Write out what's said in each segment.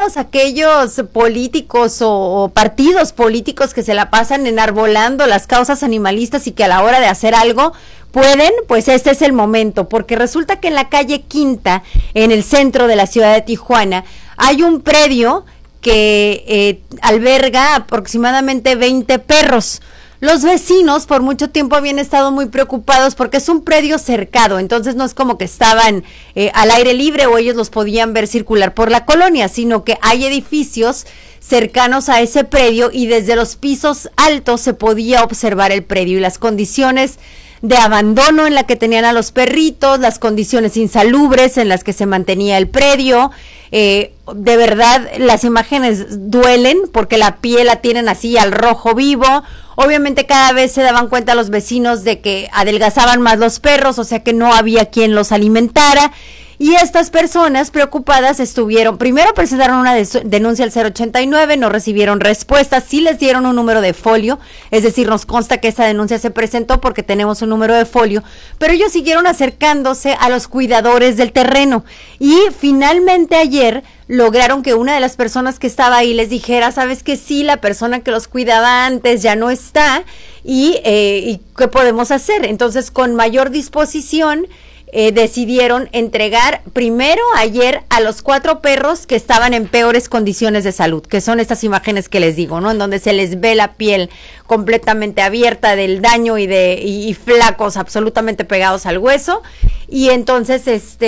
todos aquellos políticos o partidos políticos que se la pasan enarbolando las causas animalistas y que a la hora de hacer algo pueden, pues este es el momento, porque resulta que en la calle Quinta, en el centro de la ciudad de Tijuana, hay un predio que alberga aproximadamente 20 perros. Los vecinos por mucho tiempo habían estado muy preocupados porque es un predio cercado, entonces no es como que estaban al aire libre o ellos los podían ver circular por la colonia, sino que hay edificios cercanos a ese predio y desde los pisos altos se podía observar el predio y las condiciones de abandono en la que tenían a los perritos, las condiciones insalubres en las que se mantenía el predio. De verdad las imágenes duelen porque la piel la tienen así al rojo vivo. Obviamente cada vez se daban cuenta los vecinos de que adelgazaban más los perros, o sea que no había quien los alimentara. Y estas personas preocupadas primero presentaron una denuncia al 089, no recibieron respuesta, sí les dieron un número de folio, es decir, nos consta que esa denuncia se presentó porque tenemos un número de folio, pero ellos siguieron acercándose a los cuidadores del terreno y finalmente ayer lograron que una de las personas que estaba ahí les dijera, sabes que sí, la persona que los cuidaba antes ya no está y ¿qué podemos hacer? Entonces con mayor disposición decidieron entregar primero ayer a los 4 perros que estaban en peores condiciones de salud, que son estas imágenes que les digo, ¿no? En donde se les ve la piel completamente abierta del daño y flacos, absolutamente pegados al hueso. Y entonces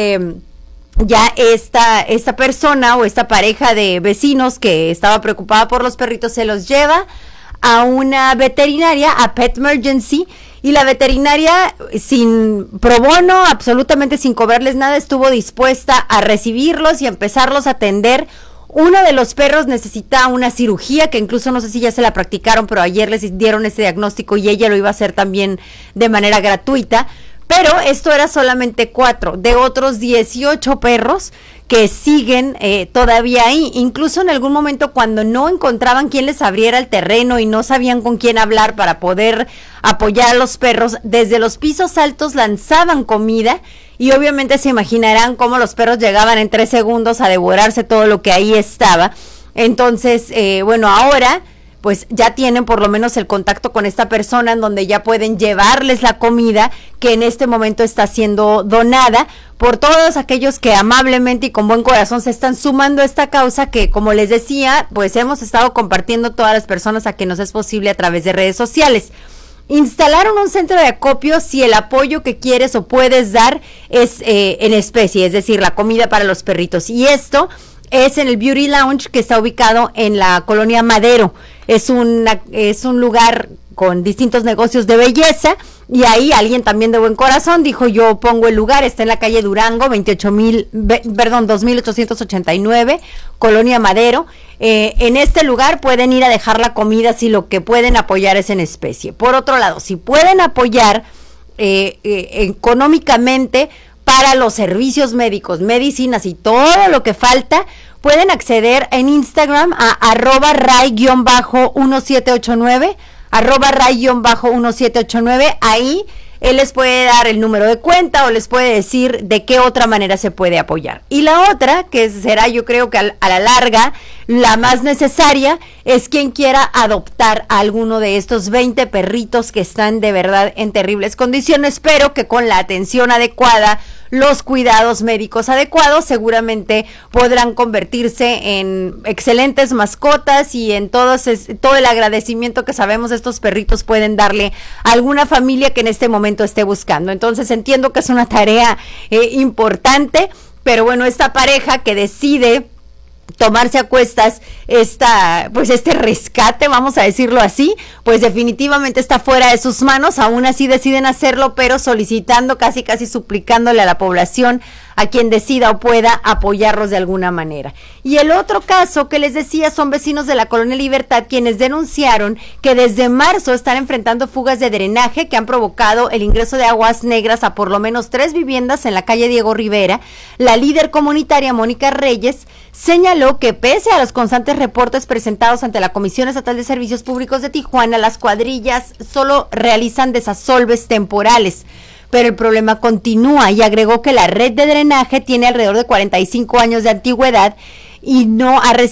ya esta persona o esta pareja de vecinos que estaba preocupada por los perritos se los lleva a una veterinaria, a Pet Emergency, y la veterinaria sin pro bono, absolutamente sin cobrarles nada, estuvo dispuesta a recibirlos y a empezarlos a atender. Uno de los perros necesita una cirugía, que incluso no sé si ya se la practicaron, pero ayer les dieron ese diagnóstico y ella lo iba a hacer también de manera gratuita. Pero esto era solamente 4 de otros 18 perros que siguen todavía ahí. Incluso en algún momento cuando no encontraban quién les abriera el terreno y no sabían con quién hablar para poder apoyar a los perros, desde los pisos altos lanzaban comida y obviamente se imaginarán cómo los perros llegaban en 3 segundos a devorarse todo lo que ahí estaba. Entonces, bueno, ahora pues ya tienen por lo menos el contacto con esta persona en donde ya pueden llevarles la comida que en este momento está siendo donada por todos aquellos que amablemente y con buen corazón se están sumando a esta causa que, como les decía, pues hemos estado compartiendo todas las personas a que nos es posible a través de redes sociales. Instalaron un centro de acopio si el apoyo que quieres o puedes dar es en especie, es decir, la comida para los perritos. Y esto es en el Beauty Lounge que está ubicado en la colonia Madero. Es un lugar con distintos negocios de belleza y ahí alguien también de buen corazón dijo yo pongo el lugar, está en la calle Durango 2889, colonia Madero. En este lugar pueden ir a dejar la comida si lo que pueden apoyar es en especie. Por otro lado, si pueden apoyar económicamente para los servicios médicos, medicinas y todo lo que falta, pueden acceder en Instagram a @ray_1789, @ray_1789. Ahí él les puede dar el número de cuenta o les puede decir de qué otra manera se puede apoyar. Y la otra, que será yo creo que a la larga la más necesaria, es quien quiera adoptar a alguno de estos 20 perritos que están de verdad en terribles condiciones, pero que con la atención adecuada, los cuidados médicos adecuados, seguramente podrán convertirse en excelentes mascotas y en todo el agradecimiento que sabemos estos perritos pueden darle a alguna familia que en este momento esté buscando. Entonces entiendo que es una tarea importante, pero bueno, esta pareja que decide tomarse a cuestas este rescate, vamos a decirlo así, pues definitivamente está fuera de sus manos. Aún así deciden hacerlo, pero solicitando, casi suplicándole a la población, a quien decida o pueda apoyarlos de alguna manera. Y el otro caso que les decía son vecinos de la Colonia Libertad, quienes denunciaron que desde marzo están enfrentando fugas de drenaje que han provocado el ingreso de aguas negras a por lo menos 3 viviendas en la calle Diego Rivera. La líder comunitaria Mónica Reyes señaló que pese a los constantes reportes presentados ante la Comisión Estatal de Servicios Públicos de Tijuana, las cuadrillas solo realizan desasolves temporales, pero el problema continúa, y agregó que la red de drenaje tiene alrededor de 45 años de antigüedad y no ha recibido